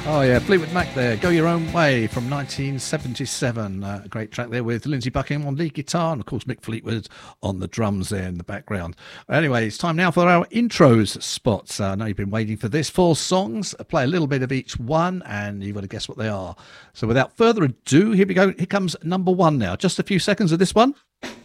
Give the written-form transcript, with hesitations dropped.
Oh yeah, Fleetwood Mac there, Go Your Own Way from 1977. A great track there with Lindsey Buckingham on lead guitar and of course Mick Fleetwood on the drums there in the background. Anyway, it's time now for our intros spots. I know you've been waiting for this. 4 songs, I play a little bit of each one and you've got to guess what they are. So without further ado, here we go. Here comes number 1 now. Just a few seconds of this one.